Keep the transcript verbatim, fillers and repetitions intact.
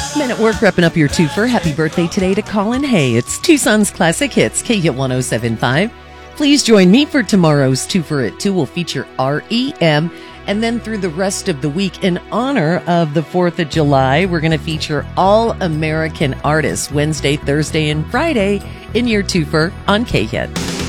Men at Work wrapping up your twofer. Happy birthday today to Colin Hay. It's Tucson's Classic Hits, K Hit one oh seven point five. Please join me for tomorrow's twofer at two. We'll feature R E M. And then through the rest of the week, in honor of the fourth of July, we're going to feature all American artists Wednesday, Thursday, and Friday in your twofer on K Hit.